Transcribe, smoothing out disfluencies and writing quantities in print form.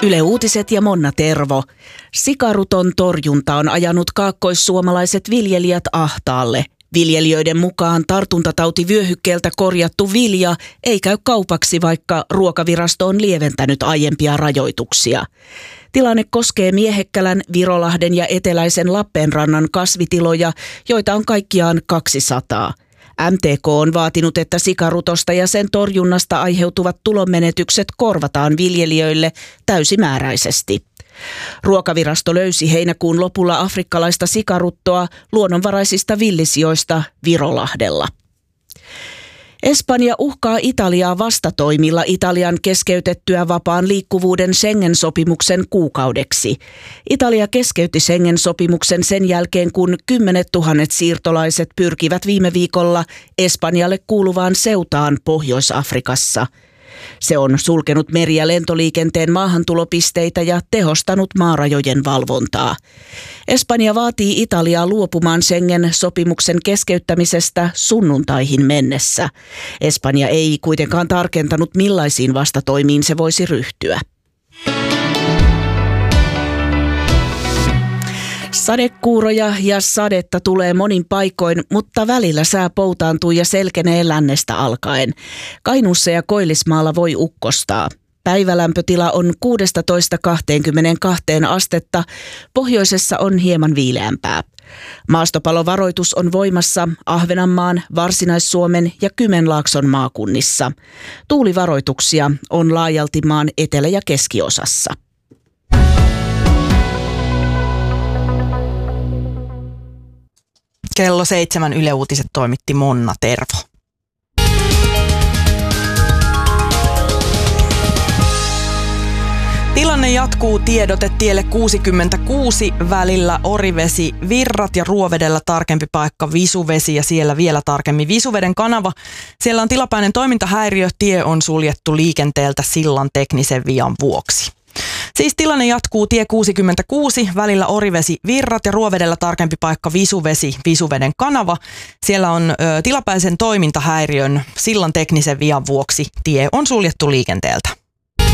Yle Uutiset ja Monna Tervo. Sikaruton torjunta on ajanut kaakkoissuomalaiset viljelijät ahtaalle. Viljelijöiden mukaan tartuntatautivyöhykkeeltä korjattu vilja ei käy kaupaksi, vaikka Ruokavirasto on lieventänyt aiempia rajoituksia. Tilanne koskee Miehekkälän, Virolahden ja eteläisen Lappeenrannan kasvitiloja, joita on kaikkiaan 200. MTK on vaatinut, että sikarutosta ja sen torjunnasta aiheutuvat tulonmenetykset korvataan viljelijöille täysimääräisesti. Ruokavirasto löysi heinäkuun lopulla afrikkalaista sikaruttoa luonnonvaraisista villisijoista Virolahdella. Espanja uhkaa Italiaa vastatoimilla Italian keskeytettyä vapaan liikkuvuuden Schengen-sopimuksen kuukaudeksi. Italia keskeytti Schengen-sopimuksen sen jälkeen, kun 10 000 siirtolaiset pyrkivät viime viikolla Espanjalle kuuluvaan Ceutaan Pohjois-Afrikassa. Se on sulkenut meri- ja lentoliikenteen maahantulopisteitä ja tehostanut maarajojen valvontaa. Espanja vaatii Italiaa luopumaan Schengen-sopimuksen keskeyttämisestä sunnuntaihin mennessä. Espanja ei kuitenkaan tarkentanut, millaisiin vastatoimiin se voisi ryhtyä. Sadekuuroja ja sadetta tulee monin paikoin, mutta välillä sää poutaantuu ja selkenee lännestä alkaen. Kainuussa ja Koillismaalla voi ukkostaa. Päivälämpötila on 16–22 astetta, pohjoisessa on hieman viileämpää. Maastopalovaroitus on voimassa Ahvenanmaan, Varsinais-Suomen ja Kymenlaakson maakunnissa. Tuulivaroituksia on laajalti maan etelä- ja keskiosassa. Kello 7 Yle Uutiset toimitti Monna Tervo. Tilanne jatkuu, tiedote tielle 66 välillä Orivesi Virrat ja Ruovedellä tarkempi paikka Visuvesi ja siellä vielä tarkemmin Visuveden kanava. Siellä on tilapäinen toimintahäiriö, tie on suljettu liikenteeltä sillan teknisen vian vuoksi. Siis tilanne jatkuu tie 66 välillä Orivesi Virrat ja Ruovedellä tarkempi paikka Visuvesi Visuveden kanava. Siellä on tilapäisen toimintahäiriön sillan teknisen vian vuoksi tie on suljettu liikenteeltä.